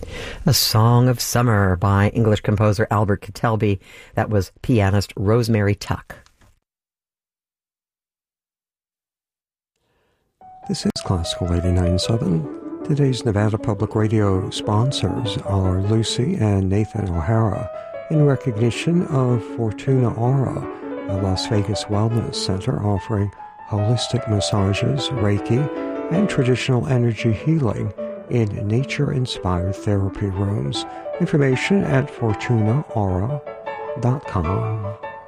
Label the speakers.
Speaker 1: A Song of Summer by English composer Albert Kettelby. That was pianist Rosemary Tuck.
Speaker 2: This is Classical 89.7. Today's Nevada Public Radio sponsors are Lucy and Nathan O'Hara in recognition of Fortuna Aura, a Las Vegas wellness center offering holistic massages, Reiki, and traditional energy healing in nature-inspired therapy rooms. Information at fortunaaura.com.